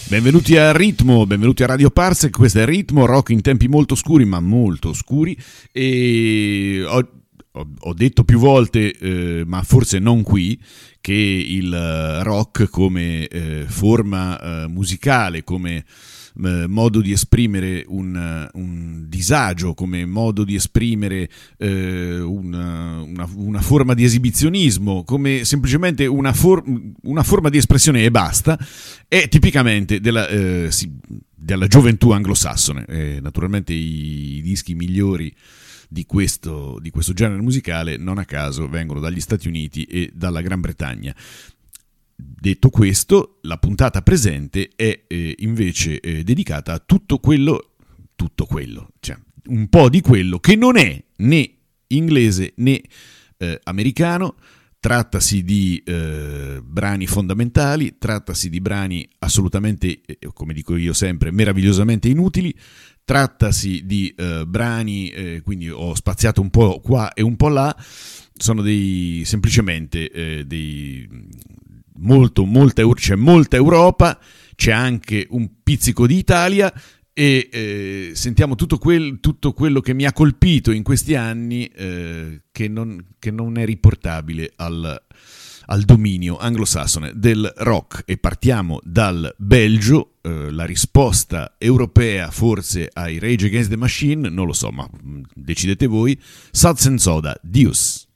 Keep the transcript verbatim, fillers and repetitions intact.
Benvenuti a Ritmo, benvenuti a Radio Parsec, questo è Ritmo, rock in tempi molto scuri, ma molto oscuri, e ho, ho, ho detto più volte, eh, ma forse non qui, che il rock come eh, forma eh, musicale, come eh, modo di esprimere un, un disagio, come modo di esprimere eh, una, una, una forma di esibizionismo, come semplicemente una, for- una forma di espressione e basta, è tipicamente della, eh, sì, della gioventù anglosassone. Eh, naturalmente i, i dischi migliori di questo, di questo genere musicale non a caso vengono dagli Stati Uniti e dalla Gran Bretagna. Detto questo, la puntata presente è eh, invece eh, dedicata a tutto quello, tutto quello, cioè un po' di quello che non è né inglese né eh, americano. Trattasi di eh, brani fondamentali, trattasi di brani assolutamente, eh, come dico io sempre, meravigliosamente inutili, trattasi di eh, brani, eh, quindi ho spaziato un po' qua e un po' là, sono dei semplicemente eh, dei molto, molta, c'è molta Europa, c'è anche un pizzico di Italia, e eh, sentiamo tutto, quel, tutto quello che mi ha colpito in questi anni, eh, che, non, che non è riportabile al, al dominio anglosassone del rock. E partiamo dal Belgio, eh, la risposta europea forse ai Rage Against the Machine, non lo so, ma decidete voi. Suds and Soda, Deuce.